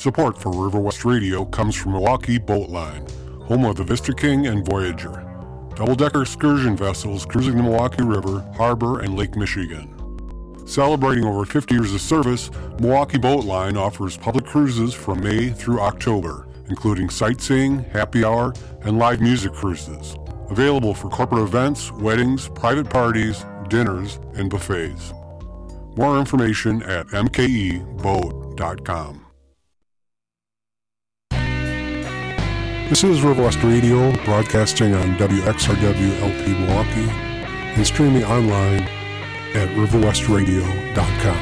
Support for River West Radio comes from Milwaukee Boat Line, home of the Vista King and Voyager, double-decker excursion vessels cruising the Milwaukee River, Harbor, and Lake Michigan. Celebrating over 50 years of service, Milwaukee Boat Line offers public cruises from May through October, including sightseeing, happy hour, and live music cruises. Available for corporate events, weddings, private parties, dinners, and buffets. More information at mkeboat.com. This is River West Radio, broadcasting on WXRW LP Milwaukee and streaming online at riverwestradio.com.